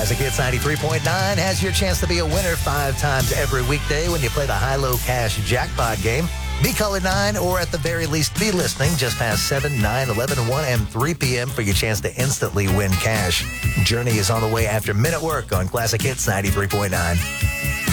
Classic Hits 93.9 has your chance to be a winner 5 times every weekday when you play the High-Low Cash Jackpot game. Be caller 9 or at the very least be listening just past 7, 9, 11, 1, and 3 p.m. for your chance to instantly win cash. Journey is on the way after Minute Work on Classic Hits 93.9.